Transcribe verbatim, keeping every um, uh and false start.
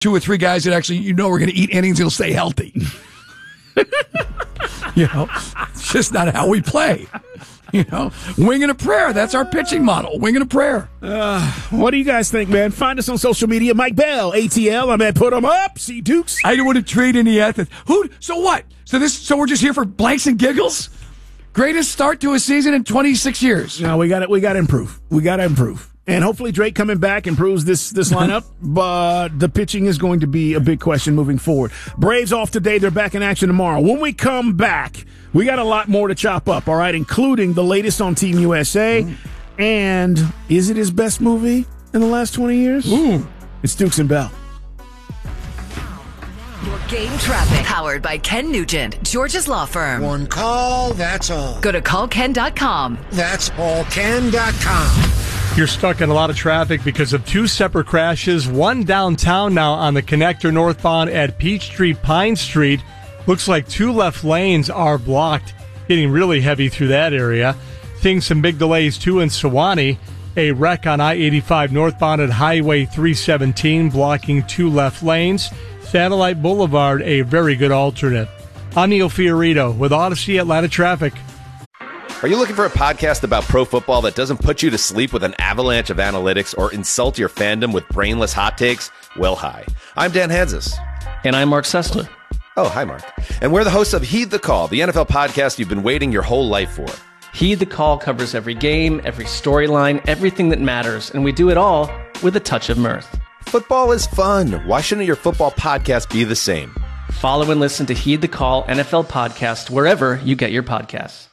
two or three guys that actually, you know, are going to eat innings and will stay healthy. You know, it's just not how we play. You know, wing and a prayer. That's our pitching model. Wing and a prayer. Uh, what do you guys think, man? Find us on social media. Mike Bell, A T L. I'm at Put 'em Up. See Dukes. I don't want to trade any ethics. Who? So what? So this? So we're just here for blanks and giggles? Greatest start to a season in twenty-six years. No, we got it. We got to improve. We got to improve. And hopefully Drake coming back improves this this lineup. But the pitching is going to be a big question moving forward. Braves off today. They're back in action tomorrow. When we come back, we got a lot more to chop up, all right, including the latest on Team U S A. Mm. And is it his best movie in the last twenty years? Mm. It's Dukes and Bell. Your game traffic. Powered by Ken Nugent, George's Law Firm. One call, that's all. Go to call ken dot com. That's all ken dot com. You're stuck in a lot of traffic because of two separate crashes. One downtown now on the connector northbound at Peachtree Pine Street. Looks like two left lanes are blocked, getting really heavy through that area. Seeing some big delays too in Sewanee. A wreck on I eighty-five northbound at Highway three seventeen, blocking two left lanes. Satellite Boulevard, a very good alternate. I'm Neil Fiorito with Odyssey Atlanta Traffic. Are you looking for a podcast about pro football that doesn't put you to sleep with an avalanche of analytics or insult your fandom with brainless hot takes? Well, hi. I'm Dan Hansis. And I'm Mark Sessler. Oh, hi, Mark. And we're the hosts of Heed the Call, the N F L podcast you've been waiting your whole life for. Heed the Call covers every game, every storyline, everything that matters, and we do it all with a touch of mirth. Football is fun. Why shouldn't your football podcast be the same? Follow and listen to Heed the Call N F L podcast wherever you get your podcasts.